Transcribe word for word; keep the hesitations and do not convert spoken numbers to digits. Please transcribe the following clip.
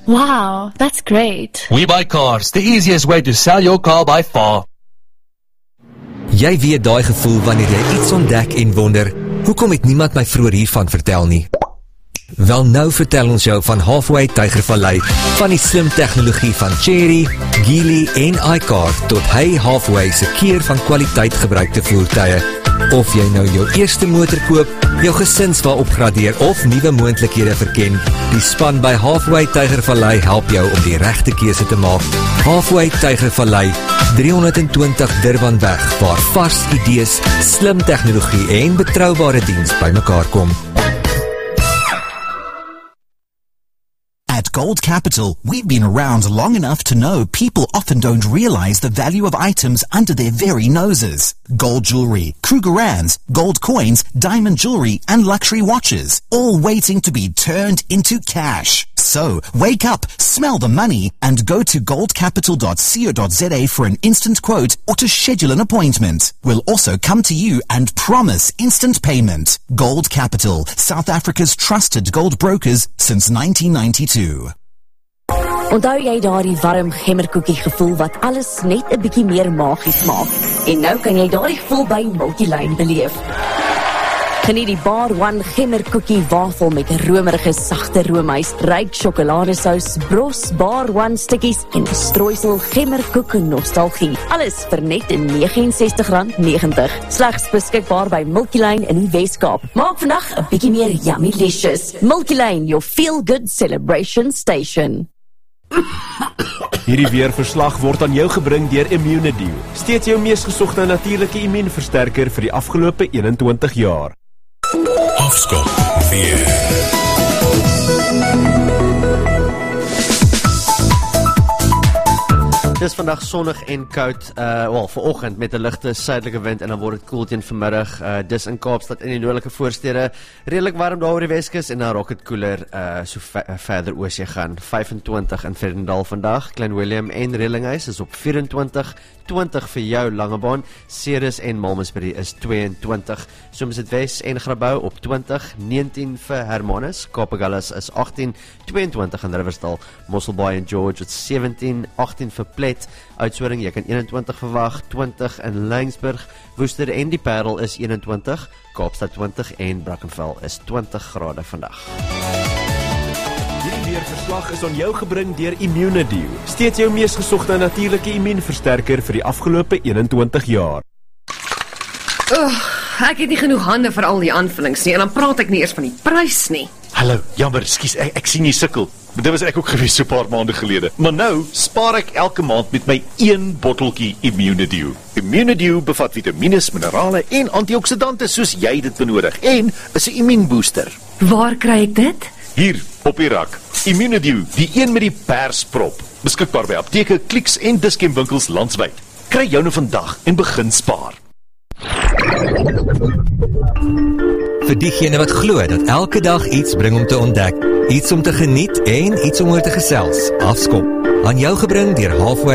Wow, that's great. We Buy Cars, the easiest way to sell your car by far. Jy weet daai gevoel wanneer jy iets ontdek en wonder, hoekom het niemand my vroeër hiervan vertel nie? Wel nou vertel ons jou van Halfway Tygervallei, van die slim tegnologie van Chery, Geely en iCar tot hy Halfway se keer van kwaliteit gebruikte voertuie. Of jy nou jou eerste motor koop, jou gesinswa opgradeer of nuwe moontlikhede verken, die span by Halfway Tygervallei help jou om die regte keuse te maak. Halfway Tygervallei, driehonderdtwintig Durbanweg, waar vars idees, slim tegnologie en betroubare diens bymekaar kom. At Gold Capital, we've been around long enough to know people often don't realize the value of items under their very noses. Gold jewelry, Krugerrands, gold coins, diamond jewelry, and luxury watches, all waiting to be turned into cash. So, wake up, smell the money, and go to gold capital dot co dot za for an instant quote or to schedule an appointment. We'll also come to you and promise instant payment. Gold Capital, South Africa's trusted gold brokers since nineteen ninety-two. Onthou jy daardie warm gemmerkoekie gevoel wat alles net 'n bietjie meer magies maak? En nou kan jy daardie gevoel by Multiline beleef. Geniet die Bar One gemmerkoekie wafel met 'n romerige sagte roomys, ryk sjokoladesous, bros Bar One stukkies en strooisel gemmerkoek nostalgie. Alles vir net R ses nege sestig negentig. Slegs beskikbaar by Multiline in die Weskaap. Maak vandag 'n bietjie meer yummy licious. Multiline, your feel good celebration station. Hierdie weerverslag word aan jou gebring deur Immunedio. Steeds jou mees gesogte natuurlike immuunversterker vir die afgelope eenentwintig jaar. Afskop weer. Het is vandag sonnig en koud, uh, wel, vanoggend met 'n ligte suidelike wind en dan word dit koel teen vanmiddag. Uh, dis in Kaapstad en die noordelike voorstede redelik warm daar oor die Weskus en dan raak dit koeler uh, so ve verder oos jy gaan. vyfentwintig in Vredendal vandag, Klein Willem en Relinghuis is op vyfentwintig, twintig vir jou Langebaan, Ceres en Malmesbury is tweeëntwintig, Somerset Wes en Grabouw op twintig, negentien vir Hermanus, Kaapagullis is agttien, tweeëntwintig in Riversdal, Mosselbaai en George is sewentien, agttien vir Plet, Oudtshoorn, jy kan eenentwintig verwag, twintig in Laingsburg, Woester en die Parel is eenentwintig, Kaapstad twintig en Brackenfell is twintig grade vandag. Hierdie weerverslag is aan jou gebring deur Immunedio. Steeds jou mees gesogte natuurlike immuunversterker vir die afgelope eenentwintig jaar. Oh, ek het nie genoeg hande vir al die aanvullings nie en dan praat ek nie eers van die prys nie. Hallo, jammer, ekskuus, ek, ek sien jy sukkel. Dit was ek ook gewees so 'n paar maande gelede. Maar nou spaar ek elke maand met my een botteltjie Immunedio. Immunedio bevat vitamiene, minerale en antioksidante soos jy dit benodig en is 'n immuunbooster. Waar kry ek dit? Hier, op die rak. Immunedio, die een met die persprop. Beskikbaar by apteke, Clicks en diskemwinkels landwyd. Kry joune vandag en begin spaar. Vir diegene wat glo dat elke dag iets bring om te ontdek, iets om te geniet en iets om oor te gesels. Afskop. Aan jou gebring deur Halfway